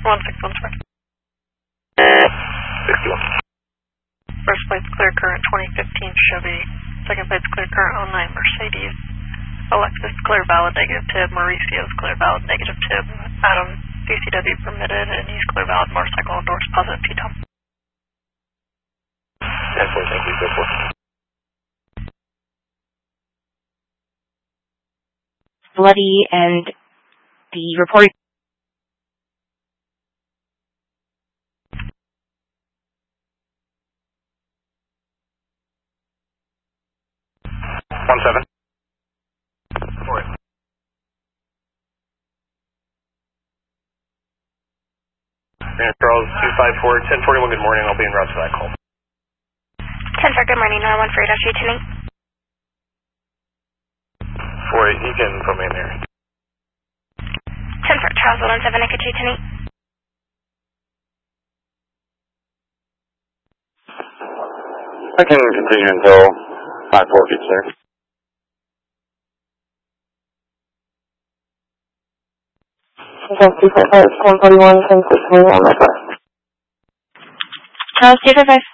161, sorry. 61. First plate's clear current 2015 Chevy. Second plate's clear current 09 Mercedes. Alexis clear valid negative tib. Mauricio's clear valid negative tib. Adam CCW permitted and he's clear valid motorcycle endorsed positive T-top. 10-4, thank you, go for it. Bloody and the report. One seven. For it. Charles 254 1041. Good morning. I'll be en route to that call. 10-4, good morning. 913 Dash 810. For it, you can put me in there. 10-4, Charles 117 Echo 210. I can continue until 5-4 gets there. Charles 255.